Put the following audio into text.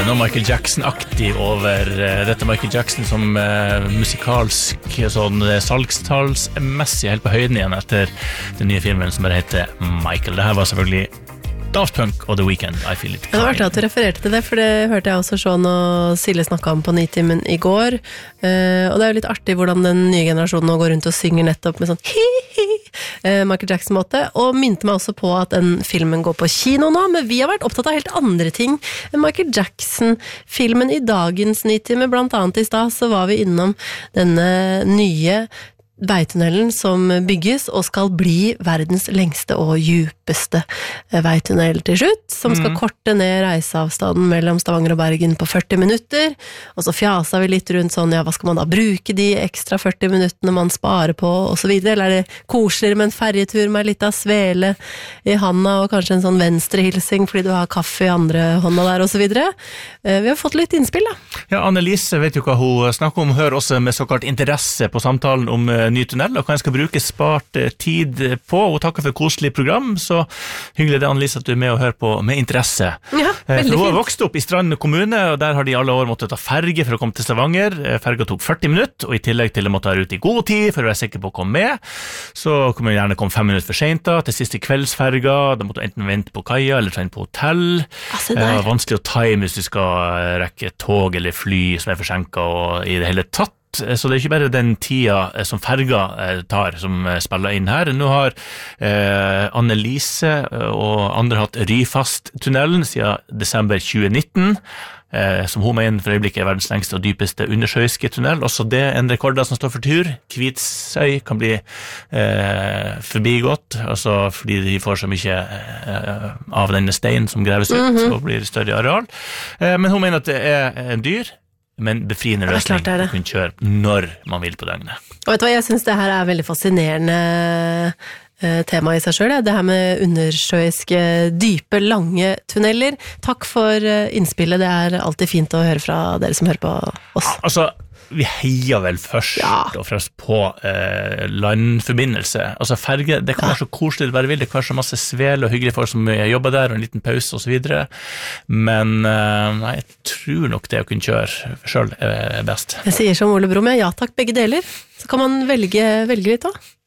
det noe Michael Jackson-aktig over dette Michael Jackson som musikalsk sånn salgstallsmessig helt på høyden igjen etter den nye filmen som bare heter Michael. Det her var selvfølgelig Daft Punk og The Weeknd, I Feel It. Det var artig at du refererte til det, for det hørte jeg også Sean og Silje snakket om på Nitimen i går. Og det er jo litt artig hvordan den nye generasjonen nå går rundt og synger nettopp med sånn hi-hi Michael Jackson-måte, og minte meg også på at den filmen går på kino nå, men vi har vært opptatt av helt andre ting enn Michael Jackson-filmen i dagens Nitime. Blant annet i sted så var vi innom denne nye veitunnelen som bygges og skal bli verdens lengste og djupeste veitunnel til slutt, som skal korte ned reiseavstanden mellom Stavanger og Bergen på 40 minutter, og så fjasa vi litt rundt sånn, ja, hva skal man da bruke de ekstra 40 minuttene man sparer på, og så videre, eller er det koseligere med en ferjetur med litt av svele i handa, og kanskje en sånn venstrehilsing fordi du har kaffe i andre hånda der, og så videre. Vi har fått litt innspill da. Ja, Annelise vet jo hva hun snakker om, hører også med såkalt interesse på samtalen om ny tunnel, og hva jeg skal bruke spart tid på, og takker for et koselig program, så hyggelig det Annelise at du er med og hører på med interesse. Ja, veldig fint. Hun har vokst opp i Strand kommune, og der har de alle år måttet ta ferge for å komme til Stavanger. Ferga tok 40 minutter, og i tillegg til å måtte ha ut i god tid for å være sikker på å komme med, så kunne man gjerne komme 5 minutter for sent da, til siste kveldsferga, da måtte du enten vente på kaia eller ta inn på hotell. Det er vanskelig å time hvis du skal rekke tog eller fly som er forsinket og i det hele tatt. Så det er ikke bare den tida som ferga tar som spiller inn her. Nå har Annelise og andre hatt Ryfast-tunnelen siden desember 2019, som hun mener for øyeblikket er verdens lengste og dypeste undersjøiske tunnel. Også det er en rekord som står for tur. Kvitsøy kan bli forbigått, altså fordi de får så mye av denne steinen som greves ut og blir større areal. Men hun mener at det er en dyr, men befriende løsning å kunne kjøre når man vil på døgnet. Og vet du hva, jeg synes det her er veldig fascinerende tema i seg selv, det her med undersjøiske, dype, lange tunneler. Takk for innspillet, det er alltid fint å høre fra dere som hører på oss. Altså, vi heier vel først og fremst på landforbindelse. Altså ferge, det kan være så koselig det bare vil, det kan være så masse svel og hyggelige folk som jobber der, og en liten pause og så videre. Men nei, jeg tror nok det å kunne kjøre selv er best. Jeg sier som Ole Brumm, ja takk, begge deler. Så kan man velge litt da.